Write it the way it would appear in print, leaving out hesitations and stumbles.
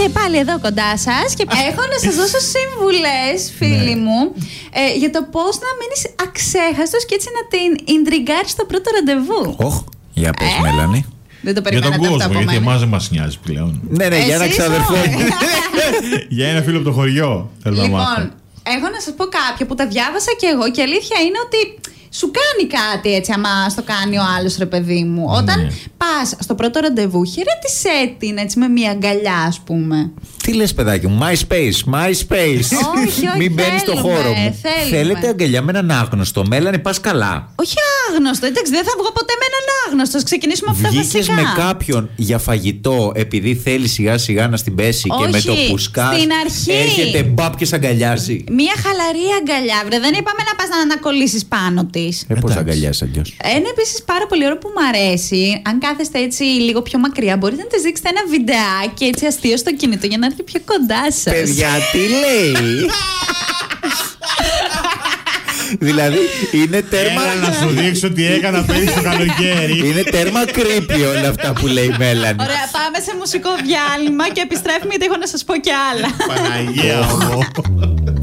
Και πάλι εδώ κοντά σας. Και έχω να σας δώσω συμβουλές, φίλοι μου, για το πώς να μείνεις αξέχαστος και έτσι να την ιντριγκάρεις στο πρώτο ραντεβού. Για πες, Μέλανη. Δεν το Για τον περιμένατε αυτό κόσμο, από γιατί μένα. εμάς δεν μας νοιάζει πλέον. Ναι, για ένα ξαδερφό. Για ένα φίλο από το χωριό. Θέλω να μάθω. Λοιπόν, έχω να σας πω κάποια που τα διάβασα και εγώ και αλήθεια είναι ότι σου κάνει κάτι έτσι, άμα στο κάνει ο άλλος, ρε παιδί μου. Όταν πας στο πρώτο ραντεβού, χαιρέτησέ την έτσι με μια αγκαλιά, ας πούμε. Τι λες, παιδάκι μου, MySpace. Όχι, Μην μπαίνεις στο χώρο μου. θέλουμε. Θέλετε αγκαλιά με έναν άγνωστο. Μέλανη, πας καλά. Όχι άγνωστο, εντάξει, δεν θα βγω ποτέ με έναν άγνωστο. Ξεκινήσουμε από τα βασικά. Βγήκες με κάποιον για φαγητό επειδή θέλει σιγά σιγά να στην πέσει και με το που σκάς στην αρχή έρχεται μπαπ και σ' αγκαλιάζει. Μια χαλαρή αγκαλιά, βρε. Δεν είπαμε να πας να ανακολλήσεις πάνω της. Πώς αγκαλιάζει αλλιώς. Ένα επίσης πάρα πολύ ωραίο που μου αρέσει, αν κάθεστε έτσι λίγο πιο μακριά, μπορείτε να της δείξετε ένα βιντεάκι έτσι αστείο στο κινητό για να έρθει πιο κοντά σας. Παιδιά, τι λέει. Δηλαδή είναι τέρμα. Έλα να σου δείξω τι έκανα πέρυσι το καλοκαίρι. Είναι τέρμα creepy όλα αυτά που λέει η Μέλανη. Ωραία, πάμε σε μουσικό διάλειμμα και επιστρέφουμε γιατί έχω να σας πω και άλλα. Παναγία μου.